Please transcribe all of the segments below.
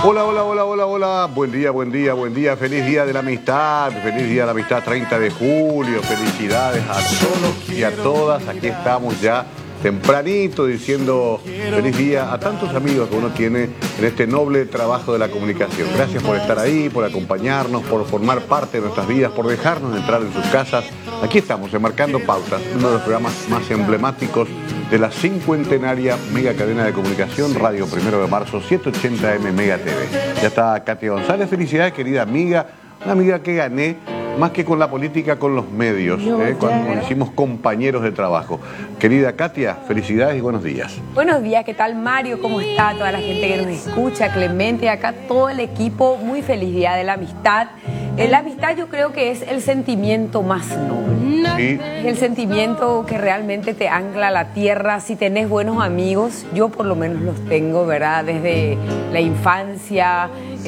Hola, hola, hola, hola, hola. Buen día, buen día, buen día. Feliz Día de la Amistad. Feliz Día de la Amistad 30 de julio. Felicidades a todos y a todas. Aquí estamos ya tempranito diciendo feliz día a tantos amigos que uno tiene en este noble trabajo de la comunicación. Gracias por estar ahí, por acompañarnos, por formar parte de nuestras vidas, por dejarnos entrar en sus casas. Aquí estamos, Enmarcando Pautas, uno de los programas más emblemáticos de la cincuentenaria mega cadena de comunicación, Radio 1 de Marzo, 780M Mega TV. Ya está Katia González. Felicidades, querida amiga, una amiga que gané más que con la política, con los medios, cuando nos hicimos compañeros de trabajo. Querida Katia, felicidades y buenos días. Buenos días, ¿qué tal, Mario? ¿Cómo está toda la gente que nos escucha? Clemente, acá todo el equipo, muy feliz Día de la Amistad. La amistad yo creo que es el sentimiento más noble. Sí. El sentimiento que realmente te ancla a la tierra. Si tenés buenos amigos, yo por lo menos los tengo, ¿verdad? Desde la infancia.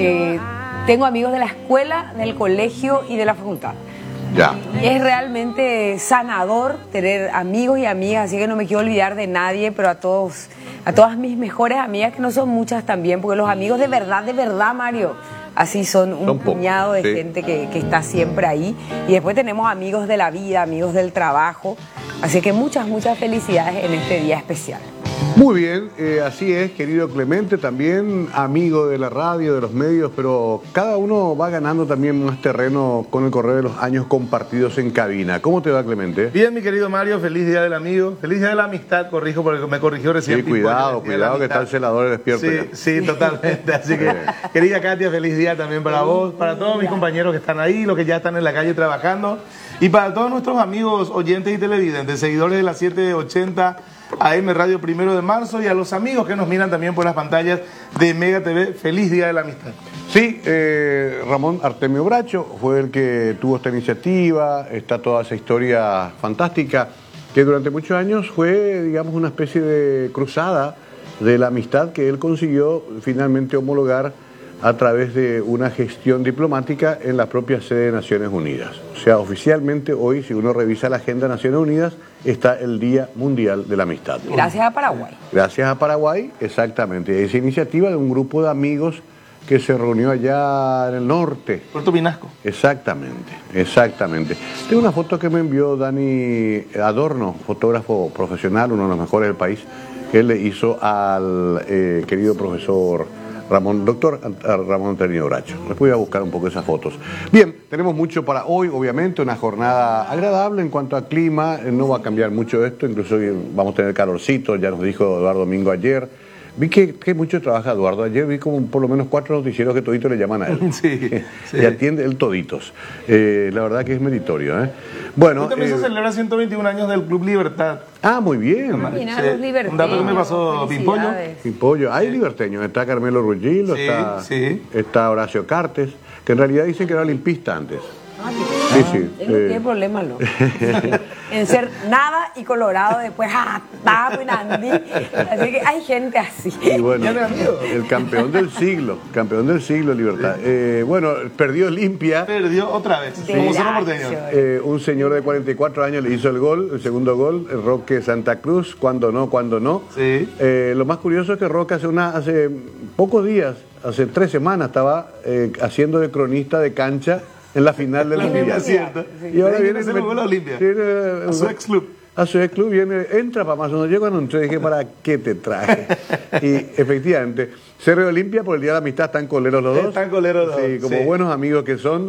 Tengo amigos de la escuela, del colegio y de la facultad. Ya. Es realmente sanador tener amigos y amigas, así que no me quiero olvidar de nadie, pero a todas mis mejores amigas, que no son muchas también, porque los amigos de verdad, Mario, así son un puñado de gente que está siempre ahí. Y después tenemos amigos de la vida, amigos del trabajo, así que muchas felicidades en este día especial. Muy bien, así es, querido Clemente, también amigo de la radio, de los medios, pero cada uno va ganando también más terreno con el correr de los años compartidos en cabina. ¿Cómo te va, Clemente? Bien, mi querido Mario, feliz Día del Amigo, feliz Día de la Amistad, corrijo porque me corrigió recién. Sí, cuidado que está el celador despierto. Sí, totalmente, así que, querida Katia, feliz día también para vos, para todos mis compañeros que están ahí, los que ya están en la calle trabajando, y para todos nuestros amigos oyentes y televidentes, seguidores de la 780 AM Radio 1 de Marzo, y a los amigos que nos miran también por las pantallas de Mega TV, feliz Día de la Amistad. Sí, Ramón Artemio Bracho fue el que tuvo esta iniciativa, está toda esa historia fantástica, que durante muchos años fue, digamos, una especie de cruzada de la amistad que él consiguió finalmente homologar a través de una gestión diplomática en la propia sede de Naciones Unidas. O sea, oficialmente hoy, si uno revisa la agenda de Naciones Unidas, está el Día Mundial de la Amistad. Gracias a Paraguay. Gracias a Paraguay, exactamente. Esa iniciativa de un grupo de amigos que se reunió allá en el norte. Puerto Pinasco. Exactamente. Tengo una foto que me envió Dani Adorno, fotógrafo profesional, uno de los mejores del país, que él le hizo al querido profesor doctor Ramón Artemio Bracho. Les voy a buscar un poco esas fotos. Bien, tenemos mucho para hoy, obviamente, una jornada agradable en cuanto a clima, no va a cambiar mucho esto, incluso hoy vamos a tener calorcito, ya nos dijo Eduardo Domingo ayer. Vi que mucho trabaja Eduardo. Ayer vi como por lo menos 4 noticieros que toditos le llaman a él. Sí. Y atiende él toditos. La verdad que es meritorio. Bueno, hoy también se celebra 121 años del Club Libertad. Ah, muy bien. Los liberteños. Un dato que me pasó Pimpollo. Pimpollo. Hay liberteños. Está Carmelo Ruggilo, está Horacio Cartes, que en realidad dicen que era olimpista antes. Sí. Él no tiene problema, ¿no? En ser nada y colorado después, tapo y nandí. Así que hay gente así. Y bueno, el campeón del siglo, Libertad. Bueno, perdió limpia. Perdió otra vez, como son los porteños. Un señor de 44 años le hizo el segundo gol, Roque Santa Cruz, cuando no. Sí. Lo más curioso es que Roque hace pocos días, hace 3 semanas, estaba haciendo de cronista de cancha en la final del Mundial. Cierto. Y ahora viene a Olimpia. A su ex club. A su ex club entra para más. Cuando llego anuncié, dije, ¿para qué te traje? Y efectivamente, Cerro de Olimpia por el Día de la Amistad están coleros los dos. Están coleros los dos. Sí, como buenos amigos que son.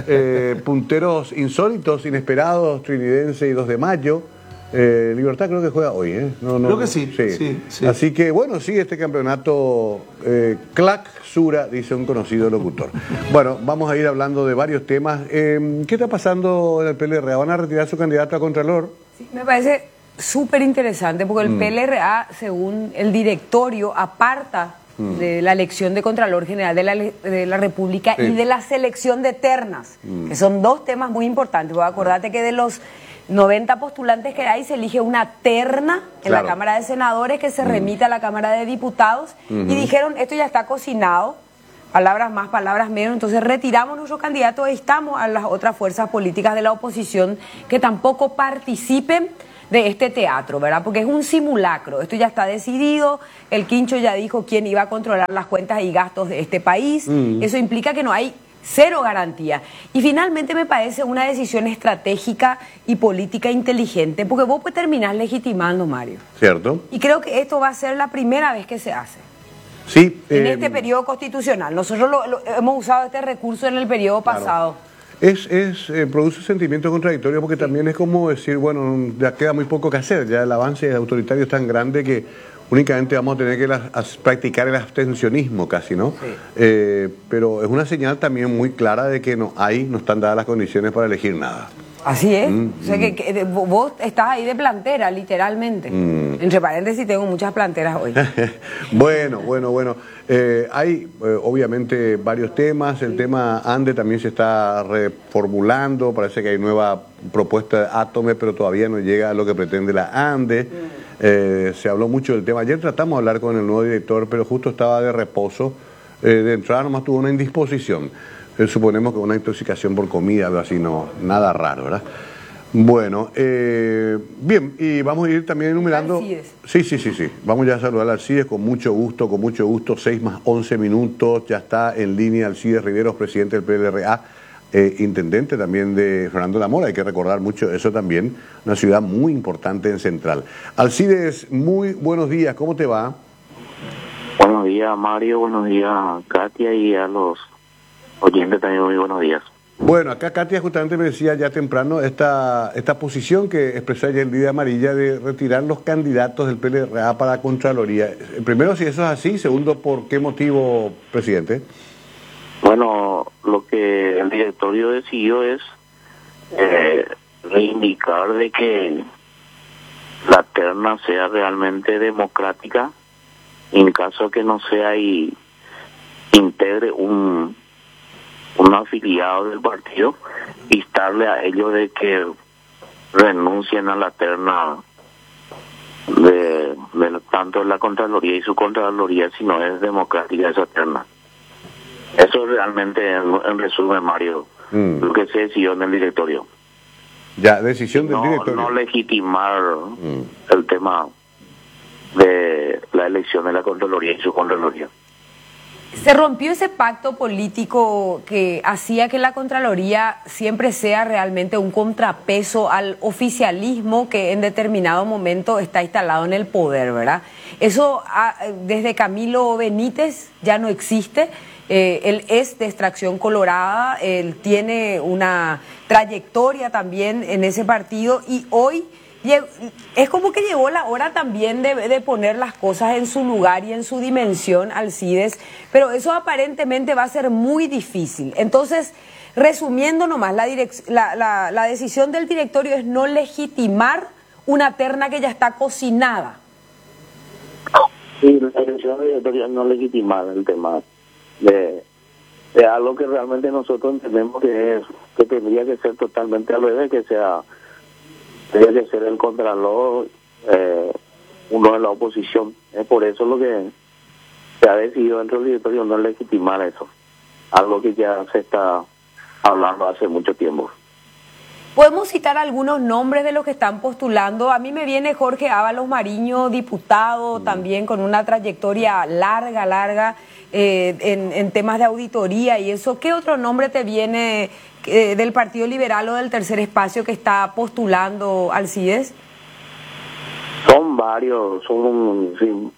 Punteros insólitos, inesperados, Trinidense y 2 de Mayo. Libertad creo que juega hoy, ¿eh? Creo que sí. Así que bueno, sigue este campeonato clausura, dice un conocido locutor. Bueno, vamos a ir hablando de varios temas. ¿Qué está pasando en el PLRA? ¿Van a retirar su candidato a Contralor? Sí, me parece súper interesante porque el PLRA, según el directorio, aparta de la elección de Contralor General de la República y de la selección de ternas, que son 2 temas muy importantes. Vos acordate que de los 90 postulantes que hay, se elige una terna en la Cámara de Senadores que se remite a la Cámara de Diputados y dijeron, esto ya está cocinado, palabras más, palabras menos, entonces retiramos nuestro candidato e instamos a las otras fuerzas políticas de la oposición que tampoco participen de este teatro, ¿verdad? Porque es un simulacro, esto ya está decidido, el Quincho ya dijo quién iba a controlar las cuentas y gastos de este país, eso implica que no hay cero garantía. Y finalmente me parece una decisión estratégica y política inteligente, porque vos pues terminás legitimando, Mario. ¿Cierto? Y creo que esto va a ser la primera vez que se hace. Sí. En este periodo constitucional. Nosotros hemos usado este recurso en el periodo pasado. Produce sentimientos contradictorios porque también es como decir, bueno, ya queda muy poco que hacer, ya el avance autoritario es tan grande que únicamente vamos a tener que practicar el abstencionismo casi, ¿no? Sí. Pero es una señal también muy clara de que no están dadas las condiciones para elegir nada. Así es. O sea que vos estás ahí de plantera, literalmente. Entre paréntesis, tengo muchas planteras hoy. Bueno. Hay obviamente varios temas. El tema ANDE también se está reformulando. Parece que hay nueva propuesta de Atome, pero todavía no llega a lo que pretende la ANDE. Se habló mucho del tema. Ayer tratamos de hablar con el nuevo director, pero justo estaba de reposo. De entrada nomás tuvo una indisposición. Suponemos que una intoxicación por comida, algo así, no, nada raro, ¿verdad? Bueno, bien, y vamos a ir también enumerando... Alcides. Sí. Vamos ya a saludar a Alcides con mucho gusto, 6+11 minutos. Ya está en línea Alcides Riveros, presidente del PLRA, intendente también de Fernando de la Mora. Hay que recordar mucho eso también, una ciudad muy importante en Central. Alcides, muy buenos días, ¿cómo te va? Buenos días, Mario, buenos días, Katia, y a los oyentes también muy buenos días. Bueno, acá Katia justamente me decía ya temprano esta posición que expresó ayer el día amarilla de retirar los candidatos del PLRA para Contraloría. Primero, si eso es así. Segundo, ¿por qué motivo, presidente? Bueno, lo que el directorio decidió es reivindicar de que la terna sea realmente democrática, en caso que no sea y integre un afiliado del partido, instarle a ellos de que renuncien a la terna de tanto la Contraloría y su Contraloría, si no es democrática esa terna. Eso realmente, en resumen, Mario, lo que se decidió en el directorio. Ya, decisión del directorio. No legitimar el tema de la elección de la Contraloría y su Contraloría. Se rompió ese pacto político que hacía que la Contraloría siempre sea realmente un contrapeso al oficialismo que en determinado momento está instalado en el poder, ¿verdad? Eso desde Camilo Benítez ya no existe. Él es de extracción colorada, él tiene una trayectoria también en ese partido y hoy es como que llegó la hora también de poner las cosas en su lugar y en su dimensión, Alcides, pero eso aparentemente va a ser muy difícil. Entonces, resumiendo nomás, la decisión del directorio es no legitimar una terna que ya está cocinada. Sí, la decisión del directorio es no legitimar el tema de algo que realmente nosotros entendemos que tendría que ser totalmente al revés, que tendría que ser el contralor, uno de la oposición. Es por eso lo que se ha decidido dentro del directorio no legitimar eso, algo que ya se está hablando hace mucho tiempo. Podemos citar algunos nombres de los que están postulando. A mí me viene Jorge Ábalos Mariño, diputado, también con una trayectoria larga en temas de auditoría y eso. ¿Qué otro nombre te viene del Partido Liberal o del Tercer Espacio que está postulando, Alcides? Son varios, sí,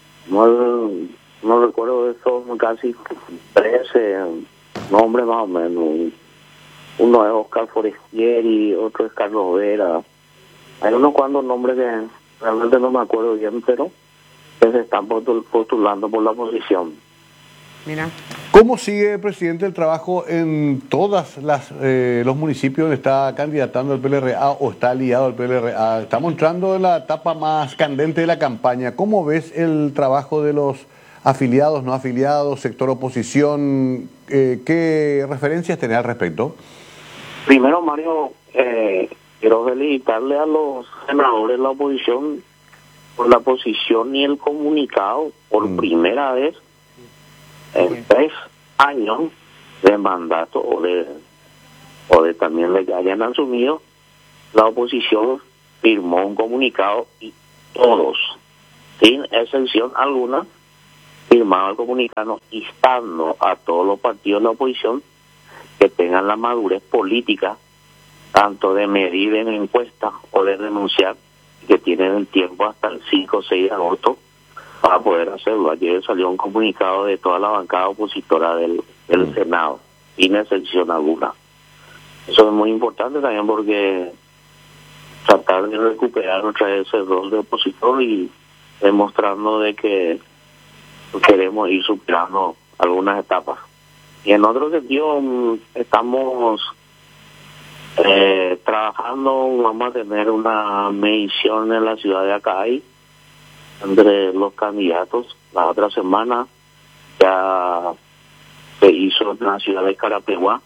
no recuerdo, son casi 13 nombres más o menos. Uno es Oscar Forestieri, otro es Carlos Vera. Hay unos cuantos nombres que realmente no me acuerdo bien, pero que se están postulando por la oposición. Mira. ¿Cómo sigue, presidente, el trabajo en todas los municipios donde está candidatando el PLRA o está aliado al PLRA? Estamos entrando en la etapa más candente de la campaña. ¿Cómo ves el trabajo de los afiliados, no afiliados, sector oposición? ¿Qué referencias tenés al respecto? Primero, Mario, quiero felicitarle a los senadores de la oposición por la posición y el comunicado por primera vez en 3 años de mandato o de también le hayan asumido la oposición firmó un comunicado y todos, sin excepción alguna, firmado el comunicado instando a todos los partidos de la oposición que tengan la madurez política, tanto de medir en encuestas o de renunciar, que tienen el tiempo hasta el 5 o 6 de agosto para poder hacerlo. Ayer salió un comunicado de toda la bancada opositora del Senado, sin excepción alguna. Eso es muy importante también porque tratar de recuperar otra vez ese rol de opositor y demostrando de que queremos ir superando algunas etapas. Y en otro sentido, estamos trabajando, vamos a tener una medición en la ciudad de Acay entre los candidatos. La otra semana ya se hizo en la ciudad de Carapeguá,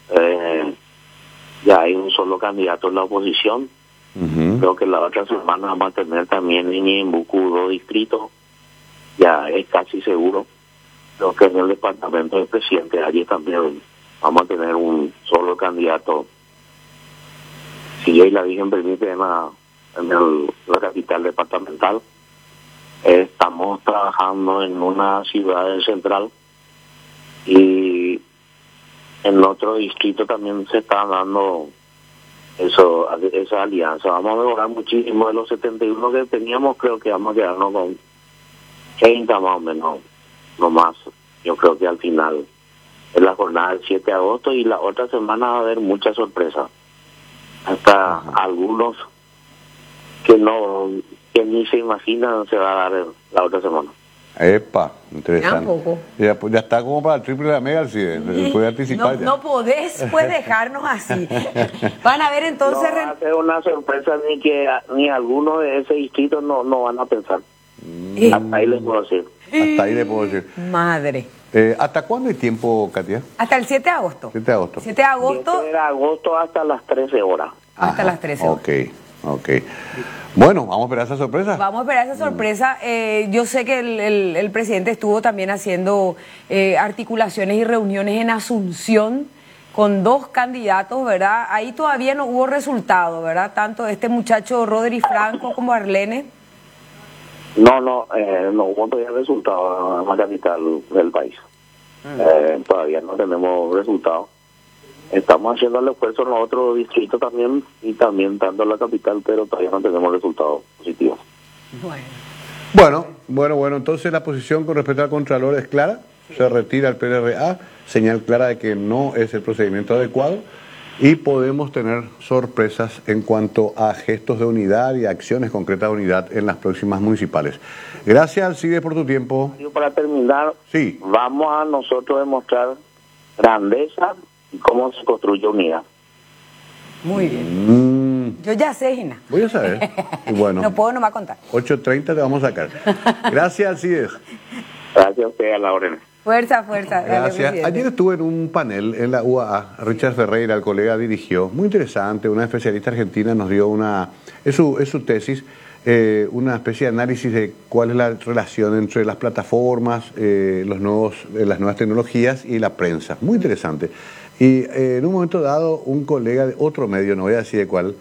ya hay un solo candidato en la oposición. Creo que la otra semana vamos a tener también en Ñembucú 2 distritos, ya es casi seguro. Creo que en el departamento del presidente allí también vamos a tener un solo candidato, si yo y la Virgen permite, en la capital departamental. Estamos trabajando en una ciudad central y en otro distrito también se está dando esa alianza. Vamos a mejorar muchísimo de los 71 que teníamos, creo que vamos a quedarnos con 30 más o menos, no más. Yo creo que al final es la jornada del 7 de agosto y la otra semana va a haber muchas sorpresas. Hasta algunos que ni se imaginan se va a dar la otra semana. Epa, interesante. Tampoco. Ya, pues, ya está como para el triple de la mega, sí, puede anticipar ya. No podés pues dejarnos así. Van a ver entonces... No va a ser una sorpresa ni alguno de ese distrito no van a pensar. Hasta ahí les puedo decir. Hasta ahí le puedo decir. Madre. ¿Hasta cuándo hay tiempo, Katia? Hasta el 7 de agosto. 7 de agosto. 7 de agosto. 7 de agosto hasta las 13 horas. Hasta las 13 horas. Ok. Bueno, vamos a esperar esa sorpresa. Vamos a esperar esa sorpresa. Yo sé que el presidente estuvo también haciendo articulaciones y reuniones en Asunción con 2 candidatos, ¿verdad? Ahí todavía no hubo resultado, ¿verdad? Tanto este muchacho Rodri Franco como Arlene. No hubo todavía resultado en la capital del país. Todavía no tenemos resultados. Estamos haciendo el esfuerzo en los otros distritos también y también tanto en la capital, pero todavía no tenemos resultados positivos. Bueno, entonces la posición con respecto al Contralor es clara, se retira el PLRA, señal clara de que no es el procedimiento adecuado y podemos tener sorpresas en cuanto a gestos de unidad y acciones concretas de unidad en las próximas municipales. Gracias, Alcides, por tu tiempo. Para terminar, sí, vamos a nosotros demostrar grandeza y cómo se construye unidad. Muy bien. Yo ya sé, Gina. Voy a saber. Bueno, no puedo nomás contar. 8:30 te vamos a sacar. Gracias, Alcides. Gracias a usted, a la orden. Fuerza. Gracias. Ayer estuve en un panel en la UAA. Richard Ferreira, el colega, dirigió. Muy interesante. Una especialista argentina nos dio es su tesis, una especie de análisis de cuál es la relación entre las plataformas, las nuevas tecnologías y la prensa. Muy interesante. Y en un momento dado, un colega de otro medio, no voy a decir de cuál,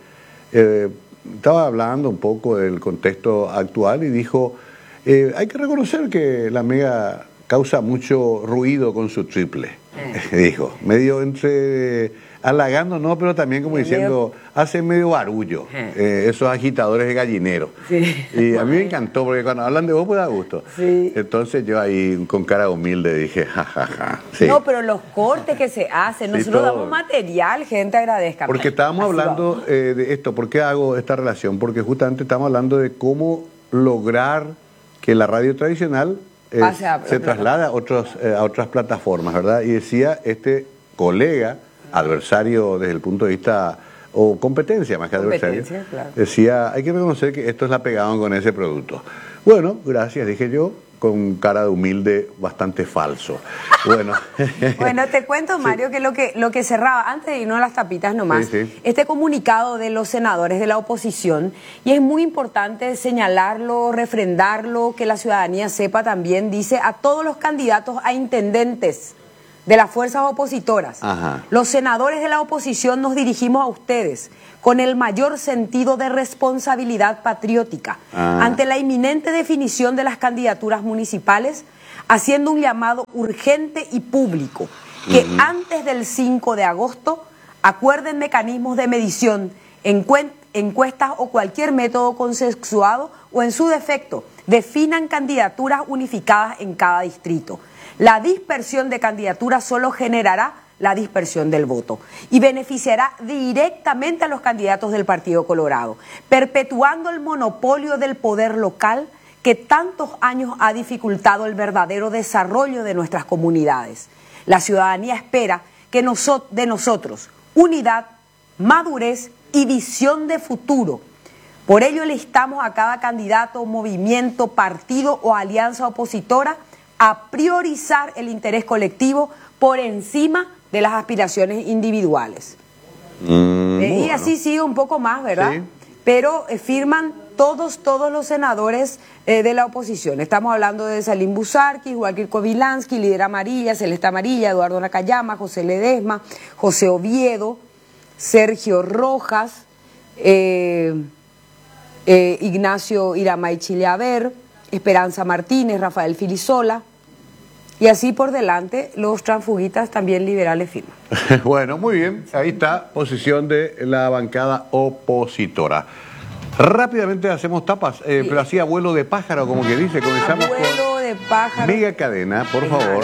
estaba hablando un poco del contexto actual y dijo, hay que reconocer que la mega causa mucho ruido con su triple. Dijo, medio entre halagando, no, pero también como diciendo, hace medio barullo, esos agitadores de gallinero. Sí. Y a mí me encantó, porque cuando hablan de vos, pues da gusto. Sí. Entonces yo ahí con cara humilde dije, jajaja. Sí. No, pero los cortes que se hacen, nosotros damos material, gente, agradezca. Porque estábamos hablando de esto, ¿por qué hago esta relación? Porque justamente estamos hablando de cómo lograr que la radio tradicional se traslade a otras plataformas, ¿verdad? Y decía este colega, adversario desde el punto de vista, o competencia más que adversario, claro, decía, hay que reconocer que esto es la pegaban con ese producto. Bueno, gracias, dije yo, con cara de humilde, bastante falso. Bueno, bueno, te cuento, Mario, sí, que lo que cerraba, antes de irnos a las tapitas nomás, este comunicado de los senadores de la oposición, y es muy importante señalarlo, refrendarlo, que la ciudadanía sepa también, dice a todos los candidatos a intendentes de las fuerzas opositoras, Ajá. los senadores de la oposición nos dirigimos a ustedes con el mayor sentido de responsabilidad patriótica ante la inminente definición de las candidaturas municipales, haciendo un llamado urgente y público que antes del 5 de agosto acuerden mecanismos de medición, encuestas o cualquier método consensuado o en su defecto definan candidaturas unificadas en cada distrito. La dispersión de candidaturas solo generará la dispersión del voto y beneficiará directamente a los candidatos del Partido Colorado, perpetuando el monopolio del poder local que tantos años ha dificultado el verdadero desarrollo de nuestras comunidades. La ciudadanía espera que de nosotros unidad, madurez y visión de futuro. Por ello le instamos a cada candidato, movimiento, partido o alianza opositora a priorizar el interés colectivo por encima de las aspiraciones individuales. Y así sigue un poco más, ¿verdad? Sí. Pero firman todos los senadores de la oposición. Estamos hablando de Salim Busarqui, Joaquín Kovilansky, Líder Amarilla, Celeste Amarilla, Eduardo Nakayama, José Ledesma, José Oviedo, Sergio Rojas, Ignacio Iramay Chileaver, Esperanza Martínez, Rafael Filisola, y así por delante los transfugistas también liberales firman. Bueno, muy bien, ahí está, posición de la bancada opositora. Rápidamente hacemos tapas, pero así a vuelo de pájaro, como que dice, comenzamos Abuelo de pájaro. Mega Cadena, por favor.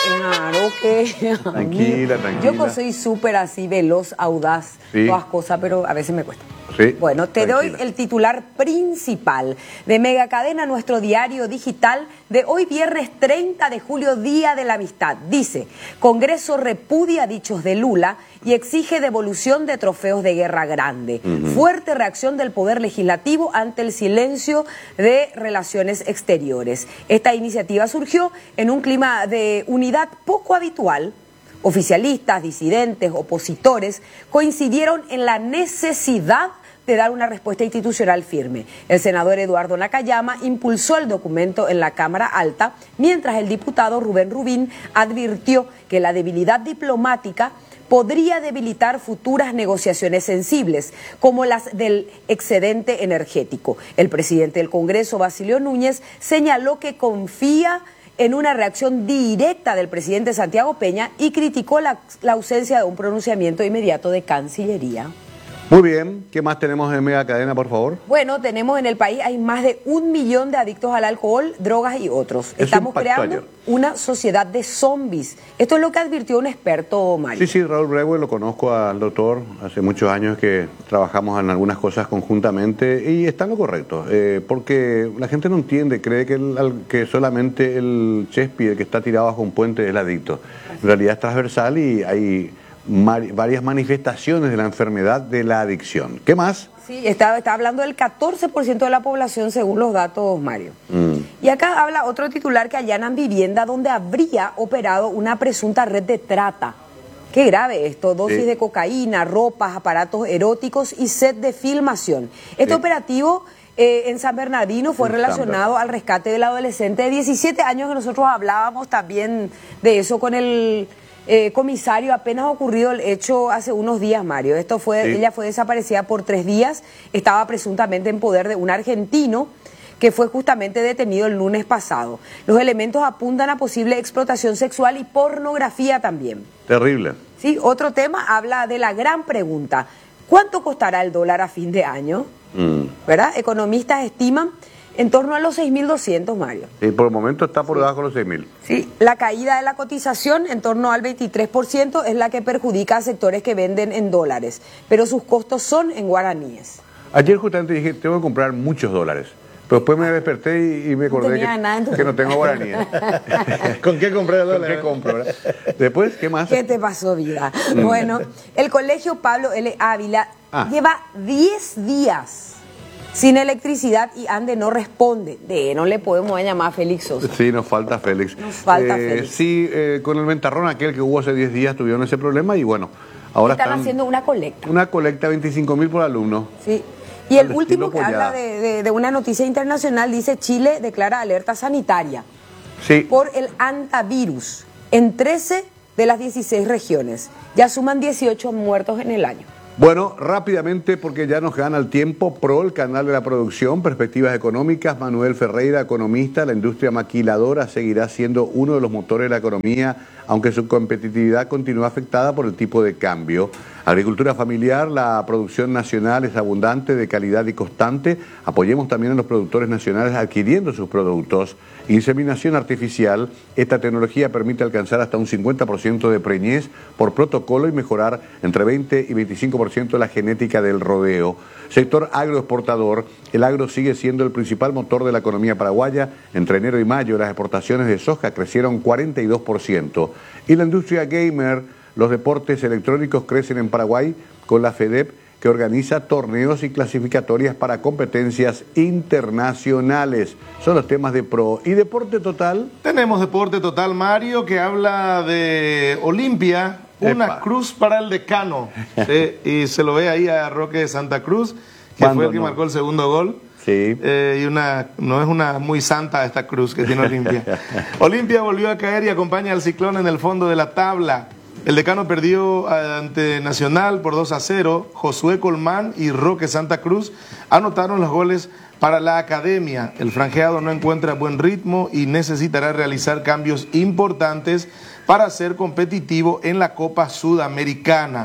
Tranquila, tranquila. Yo pues soy súper así, veloz, audaz, Sí. todas cosas, pero a veces me cuesta. Sí, Bueno, te tranquila. doy el titular principal de Mega Cadena, nuestro diario digital de hoy viernes 30 de julio, Día de la Amistad. Dice, Congreso repudia dichos de Lula y exige devolución de trofeos de Guerra Grande. Fuerte reacción del Poder Legislativo ante el silencio de Relaciones Exteriores. Esta iniciativa surgió en un clima de unidad poco habitual. Oficialistas, disidentes, opositores coincidieron en la necesidad de dar una respuesta institucional firme. El senador Eduardo Nakayama impulsó el documento en la Cámara Alta, mientras el diputado Rubén Rubín advirtió que la debilidad diplomática podría debilitar futuras negociaciones sensibles, como las del excedente energético. El presidente del Congreso, Basilio Núñez, señaló que confía en una reacción directa del presidente Santiago Peña y criticó la ausencia de un pronunciamiento inmediato de Cancillería. Muy bien, ¿qué más tenemos en Mega Cadena, por favor? Bueno, tenemos en el país, hay más de 1 millón de adictos al alcohol, drogas y otros. Eso Estamos impactó creando ayer. una sociedad de zombies. Esto es lo que advirtió un experto, Mario. Sí, Raúl Brewe, lo conozco al doctor, hace muchos años que trabajamos en algunas cosas conjuntamente y está en lo correcto, porque la gente no entiende, cree que solamente el Chespi, el que está tirado bajo un puente, es el adicto. En realidad es transversal y hay varias manifestaciones de la enfermedad de la adicción. ¿Qué más? Sí, está hablando del 14% de la población según los datos, Mario. Y acá habla otro titular que allanan vivienda donde habría operado una presunta red de trata. Qué grave esto, dosis de cocaína, ropas, aparatos eróticos y set de filmación. Este operativo en San Bernardino fue relacionado al rescate del adolescente de 17 años, que nosotros hablábamos también de eso con el comisario. Apenas ocurrido el hecho hace unos días, Mario. Ella fue desaparecida por 3 días, estaba presuntamente en poder de un argentino que fue justamente detenido el lunes pasado. Los elementos apuntan a posible explotación sexual y pornografía también. Terrible. Sí, otro tema habla de la gran pregunta: ¿cuánto costará el dólar a fin de año? ¿Verdad? Economistas estiman en torno a los 6.200, Mario. Sí, por el momento está por debajo de los 6.000. Sí, la caída de la cotización en torno al 23% es la que perjudica a sectores que venden en dólares, pero sus costos son en guaraníes. Ayer justamente dije, tengo que comprar muchos dólares. Pero después me desperté y me acordé que no tengo guaraníes. ¿Con qué compré el ¿Con dólar? qué compro? ¿Verdad? Después, ¿qué más? ¿Qué te pasó, vida? Bueno, el colegio Pablo L. Ávila lleva 10 días sin electricidad y Ande no responde. No le podemos llamar a Félix Sosa. Sí, nos falta Félix. Nos falta Félix. Sí, con el ventarrón aquel que hubo hace 10 días tuvieron ese problema y bueno, ahora Están haciendo una colecta. Una colecta de 25.000 por alumno. Sí. Y el Al último estilo que habla Pollada. de una noticia internacional dice: Chile declara alerta sanitaria Sí. por el antivirus en 13 de las 16 regiones. Ya suman 18 muertos en el año. Bueno, rápidamente, porque ya nos gana el tiempo, PRO, el canal de la producción, perspectivas económicas, Manuel Ferreira, economista, la industria maquiladora seguirá siendo uno de los motores de la economía, aunque su competitividad continúa afectada por el tipo de cambio. Agricultura familiar, la producción nacional es abundante, de calidad y constante. Apoyemos también a los productores nacionales adquiriendo sus productos. Inseminación artificial, esta tecnología permite alcanzar hasta un 50% de preñez por protocolo y mejorar entre 20 y 25% la genética del rodeo. Sector agroexportador, el agro sigue siendo el principal motor de la economía paraguaya. Entre enero y mayo las exportaciones de soja crecieron 42%. Y la industria gamer, los deportes electrónicos crecen en Paraguay con la FEDEP, que organiza torneos y clasificatorias para competencias internacionales. Son los temas de PRO. ¿Y Deporte Total? Tenemos Deporte Total, Mario, que habla de Olimpia, una cruz para el decano. Y se lo ve ahí a Roque de Santa Cruz, que fue el que marcó el segundo gol. Sí. Y no es una muy santa esta cruz que tiene Olimpia. Olimpia volvió a caer y acompaña al Ciclón en el fondo de la tabla. El decano perdió ante Nacional por 2-0. Josué Colmán y Roque Santa Cruz anotaron los goles para la academia. El franjeado no encuentra buen ritmo y necesitará realizar cambios importantes para ser competitivo en la Copa Sudamericana.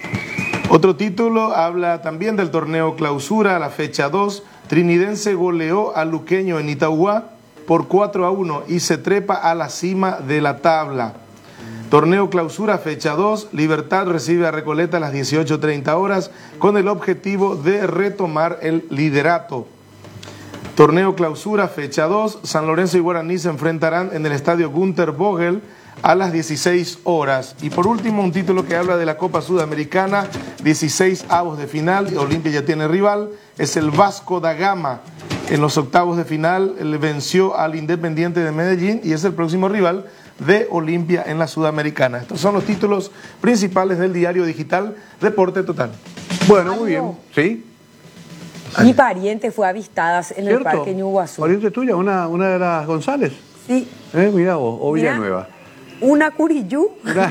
Otro título habla también del torneo Clausura, la fecha 2. Trinidense goleó a Luqueño en Itauguá por 4-1 y se trepa a la cima de la tabla. Torneo Clausura, fecha 2, Libertad recibe a Recoleta a las 18:30 horas con el objetivo de retomar el liderato. Torneo Clausura, fecha 2, San Lorenzo y Guaraní se enfrentarán en el estadio Günter Vogel a las 16 horas. Y por último, un título que habla de la Copa Sudamericana, 16 avos de final, Olimpia ya tiene rival, es el Vasco da Gama. En los octavos de final le venció al Independiente de Medellín y es el próximo rival de Olimpia en la Sudamericana. Estos son los títulos principales del diario digital Deporte Total. Bueno, muy bien. ¿Sí? Mi pariente fue avistada en el Parque Ñuguazú. ¿Pariente tuya? ¿Una de las González? Sí. Mira vos, o Villanueva. Una curiyú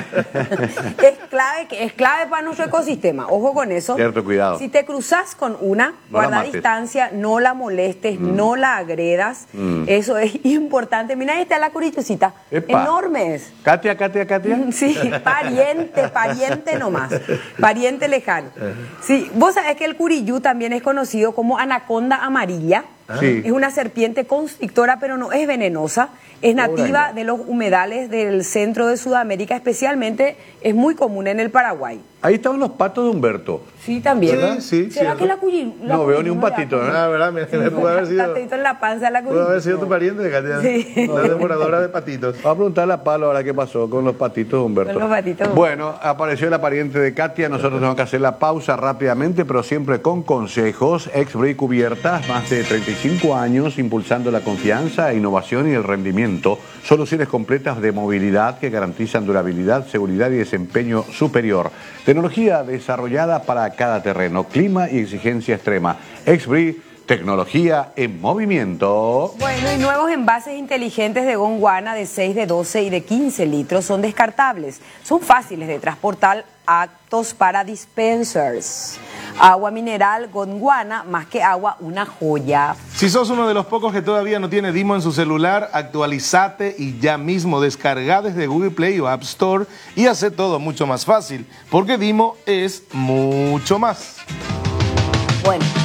es clave para nuestro ecosistema. Ojo con eso. Cierto, cuidado. Si te cruzas con una, guarda distancia, no la molestes, no la agredas. Eso es importante. Mira, ahí está la curiyucita. Enorme es. ¿Katia? Sí, pariente nomás. Pariente lejano. Sí, vos sabés que el curiyú también es conocido como anaconda amarilla. Sí. Es una serpiente constrictora, pero no es venenosa. Es nativa de los humedales del centro de Sudamérica, especialmente es muy común en el Paraguay. Ahí estaban los patos de Humberto. Sí, también. ¿Verdad? Sí, ¿Será que la cuyi? No veo ni un patito, ¿no? Ah, ¿verdad? Mira, pudo haber sido. Patito en la panza de la cuyi. Pudo haber sido tu pariente, Katia. Sí. La devoradora de patitos. Vamos a preguntarle a Pablo ahora qué pasó con los patitos de Humberto. Con los patitos. Bueno, apareció la pariente de Katia. Nosotros tenemos que hacer la pausa rápidamente, pero siempre con consejos. Exbri Cubiertas, más de 35 años impulsando la confianza, innovación y el rendimiento. Soluciones completas de movilidad que garantizan durabilidad, seguridad y desempeño superior. Tecnología desarrollada para cada terreno, clima y exigencia extrema. Exbri, tecnología en movimiento. Bueno, y nuevos envases inteligentes de Gondwana de 6, de 12 y de 15 litros son descartables. Son fáciles de transportar, aptos para dispensers. Agua mineral Gondwana, más que agua, una joya. Si sos uno de los pocos que todavía no tiene Dimo en su celular, actualizate y ya mismo descarga desde Google Play o App Store y hace todo mucho más fácil, porque Dimo es mucho más. Bueno.